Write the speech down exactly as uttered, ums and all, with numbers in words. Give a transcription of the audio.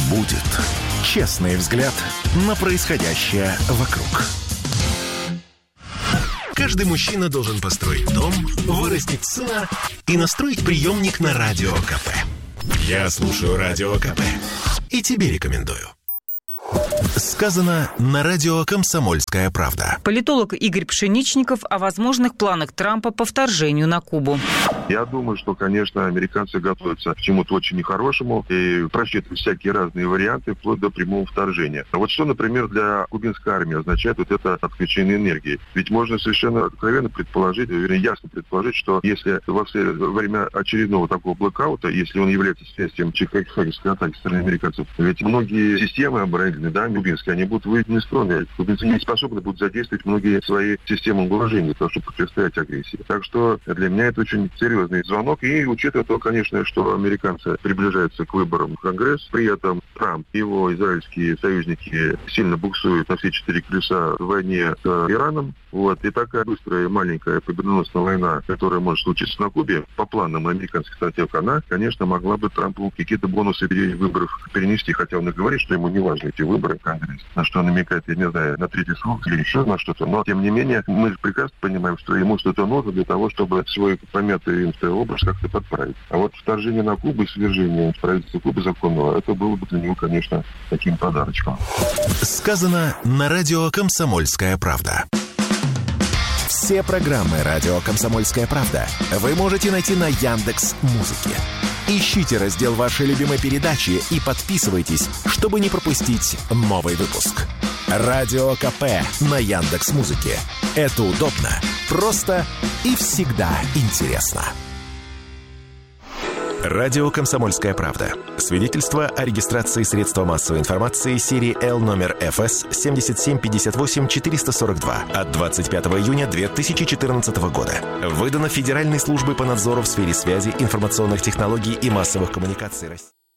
будет честный взгляд на происходящее вокруг. Каждый мужчина должен построить дом, вырастить сына и настроить приемник на Радио КП. Я слушаю Радио КП и тебе рекомендую. Сказано на радио «Комсомольская правда». Политолог Игорь Пшеничников о возможных планах Трампа по вторжению на Кубу. Я думаю, что, конечно, американцы готовятся к чему-то очень нехорошему и просчитывают всякие разные варианты, вплоть до прямого вторжения. А вот что, например, для кубинской армии означает вот это отключение энергии? Ведь можно совершенно откровенно предположить, вернее, ясно предположить, что если во время очередного такого блэкаута, если он является следствием хакерской атаки со стороны американцев, ведь многие системы оборонительные, да, кубинские, они будут выведены из строя. Кубинцы не способны будут задействовать многие свои системы угрожения для того, чтобы противостоять агрессии. Так что для меня это очень серьезный звонок. И учитывая то, конечно, что американцы приближаются к выборам в Конгресс, при этом Трамп и его израильские союзники сильно буксуют на все четыре колеса в войне с Ираном. Вот. И такая быстрая, маленькая победоносная война, которая может случиться на Кубе, по планам американских стратегов, она, конечно, могла бы Трампу какие-то бонусы в выборах перенести. Хотя он и говорит, что ему не важно эти выборы в Конгресс. На что он намекает, я не знаю, на третий срок или еще на что-то. Но, тем не менее, мы же прекрасно понимаем, что ему что-то нужно для того, чтобы свой помятый им образ как-то подправить. А вот вторжение на Кубу и свержение правительства Кубы законного, это было бы для него, конечно, таким подарочком. Сказано на радио «Комсомольская правда». Все программы радио «Комсомольская правда» вы можете найти на Яндекс.Музыке. Ищите раздел вашей любимой передачи и подписывайтесь, чтобы не пропустить новый выпуск. Радио КП на Яндекс.Музыке. Это удобно, просто и всегда интересно. Радио «Комсомольская правда». Свидетельство о регистрации средства массовой информации серии Л номер эф эс семь семь пять восемь четыре четыре два от двадцать пятого июня две тысячи четырнадцатого года. Выдано Федеральной службой по надзору в сфере связи, информационных технологий и массовых коммуникаций России.